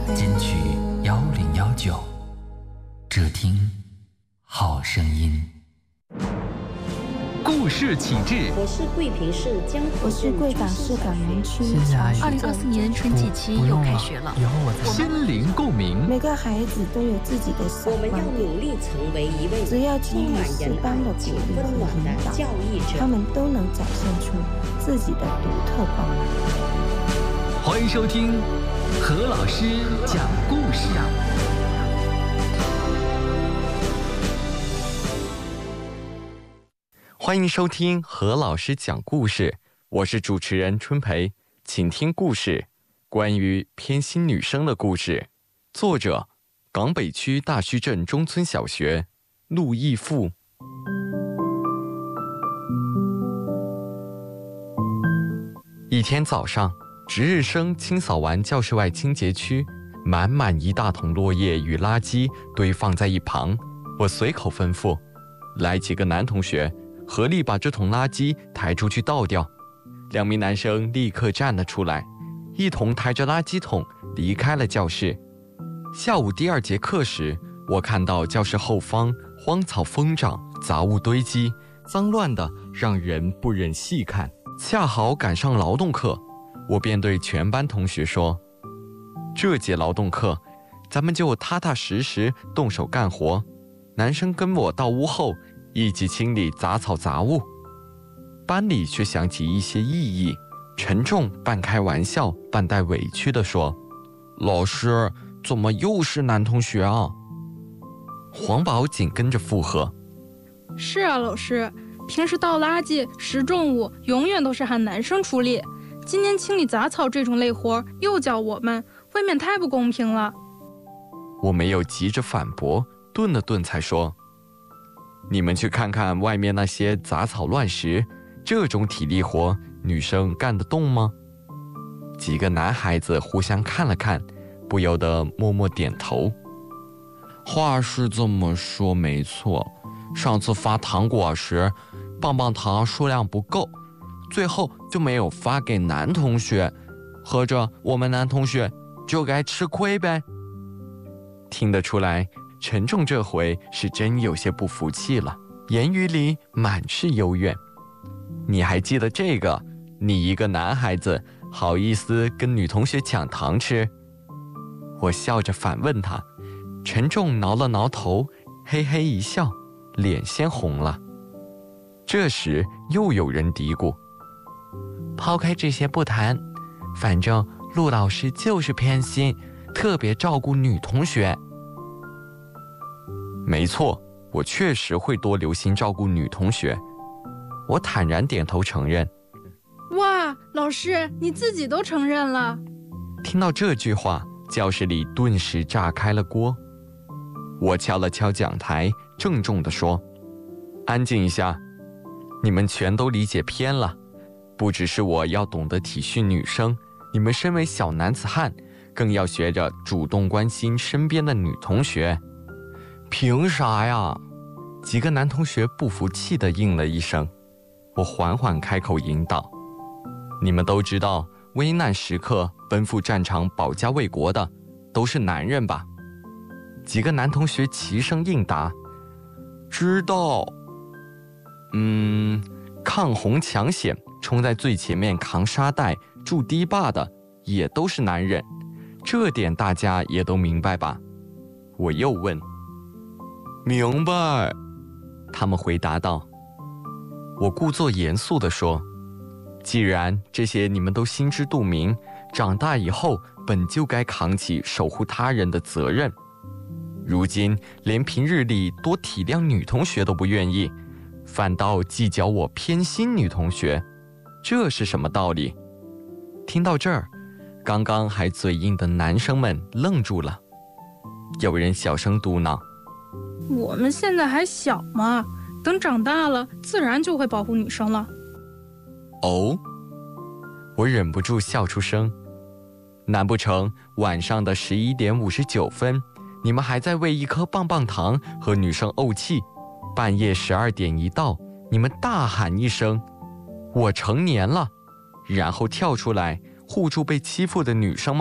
金曲1019，只听好声音。故事启智， 我是贵平市江浦我是贵港市港南区。 2024年春季期又开学了， 心灵共鸣。 每个孩子都有自己的想法， 我们要努力成为一位只要给予适当的鼓励和引导， 教育者， 他们都能展现出自己的独特光芒。 欢迎收听何老师讲故事。 欢迎收听何老师讲故事，我是主持人春培，请听故事，关于偏心女生的故事，作者港北区大须镇中村小学，陆义富。一天早上，值日生清扫完教室外清洁区，满满一大桶落叶与垃圾堆放在一旁，我随口吩咐，来几个男同学合力把这桶垃圾抬出去倒掉。2名男生立刻站了出来，一同抬着垃圾桶离开了教室。下午第2节课时，我看到教室后方荒草疯长，杂物堆积，脏乱的让人不忍细看。恰好赶上劳动课，我便对全班同学说，这节劳动课咱们就踏踏实实动手干活，男生跟我到屋后一起清理杂草杂物。班里却响起一些异议，陈重半开玩笑半带委屈地说，老师，怎么又是男同学啊？黄宝紧跟着附和， 是啊，老师，平时倒垃圾拾重物永远都是喊男生出力，今年清理杂草这种累活又叫我们，未免太不公平了。 我没有急着反驳，顿了顿才说，你们去看看外面那些杂草乱石，这种体力活女生干得动吗？几个男孩子互相看了看，不由得默默点头。话是这么说没错，上次发糖果时，棒棒糖数量不够，最后就没有发给男同学，合着我们男同学就该吃亏呗。听得出来，陈重这回是真有些不服气了，言语里满是幽怨。你还记得这个？你一个男孩子好意思跟女同学抢糖吃？我笑着反问他，陈重挠了挠头，嘿嘿一笑，脸先红了。这时又有人嘀咕，抛开这些不谈，反正陆老师就是偏心，特别照顾女同学。没错，我确实会多留心照顾女同学。我坦然点头承认。 哇，老师，你自己都承认了。 听到这句话，教室里顿时炸开了锅。我敲了敲讲台，郑重地说，安静一下，你们全都理解偏了。不只是我要懂得体恤女生，你们身为小男子汉，更要学着主动关心身边的女同学。凭啥呀？几个男同学不服气地应了一声。我缓缓开口引导，你们都知道，危难时刻奔赴战场保家卫国的都是男人吧？几个男同学齐声应答，知道。抗洪抢险冲在最前面扛沙袋筑堤坝的也都是男人，这点大家也都明白吧？我又问。明白，他们回答道。我故作严肃地说，既然这些你们都心知肚明，长大以后本就该扛起守护他人的责任，如今连平日里多体谅女同学都不愿意，反倒计较我偏心女同学，这是什么道理？听到这儿，刚刚还嘴硬的男生们愣住了。有人小声嘟囔， 我们现在还小嘛，等长大了自然就会保护女生了。 哦，我忍不住笑出声。难不成晚上的11点59分，你们还在为一颗棒棒糖和女生怄气？半夜12点一到，你们大喊一声，我成年了，然后跳出来护住被欺负的女生吗？